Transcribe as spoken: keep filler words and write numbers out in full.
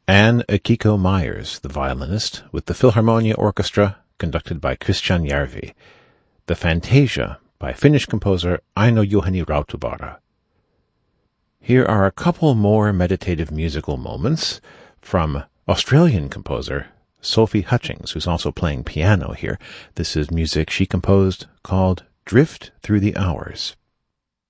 Anne Akiko Myers, the violinist, with the Philharmonia Orchestra, conducted by Christian Järvi. The Fantasia, by Finnish composer Aino Juhani Rautavaara. Here are a couple more meditative musical moments from Australian composer Sophie Hutchings, who's also playing piano here. This is music she composed called Drift Through the Hours.